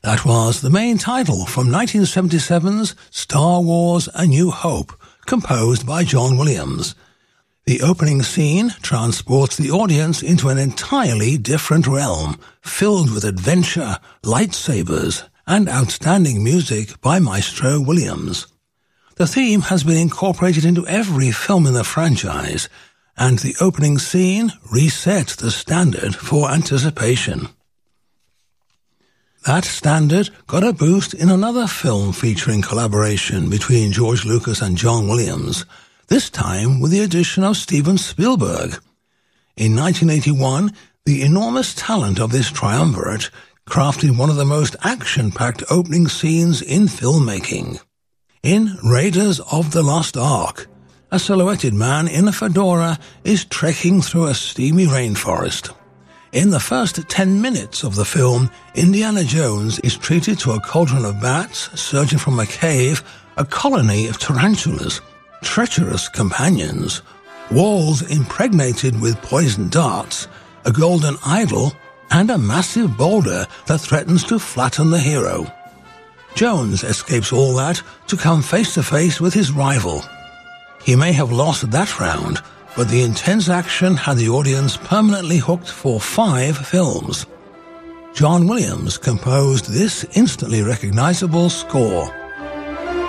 That was the main title from 1977's Star Wars A New Hope, composed by John Williams. The opening scene transports the audience into an entirely different realm, filled with adventure, lightsabers, and outstanding music by Maestro Williams. The theme has been incorporated into every film in the franchise, and the opening scene reset the standard for anticipation. That standard got a boost in another film featuring collaboration between George Lucas and John Williams, this time with the addition of Steven Spielberg. In 1981, the enormous talent of this triumvirate crafted one of the most action-packed opening scenes in filmmaking. In Raiders of the Lost Ark, a silhouetted man in a fedora is trekking through a steamy rainforest. In the first 10 minutes of the film, Indiana Jones is treated to a cauldron of bats surging from a cave, a colony of tarantulas, treacherous companions, walls impregnated with poisoned darts, a golden idol, and a massive boulder that threatens to flatten the hero. Jones escapes all that to come face to face with his rival. He may have lost that round, but the intense action had the audience permanently hooked for 5 films. John Williams composed this instantly recognizable score.